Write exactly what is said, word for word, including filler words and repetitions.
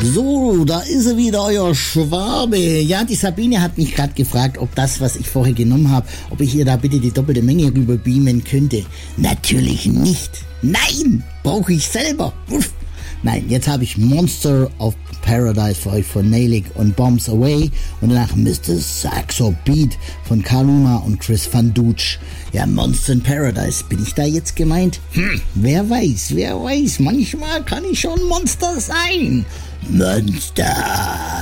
So, da ist er wieder, euer Schwabe. Ja, die Sabine hat mich gerade gefragt, ob das, was ich vorher genommen habe, ob ich ihr da bitte die doppelte Menge rüber beamen könnte. Natürlich nicht. Nein, brauche ich selber. Uff. Nein, jetzt habe ich Monster of Paradise für euch von Nailik und Bombs Away und danach Mister Saxo Beat von Kaluma und Chris Van Dutsch. Ja, Monster in Paradise, bin ich da jetzt gemeint? Hm, wer weiß, wer weiß, manchmal kann ich schon Monster sein. Monster!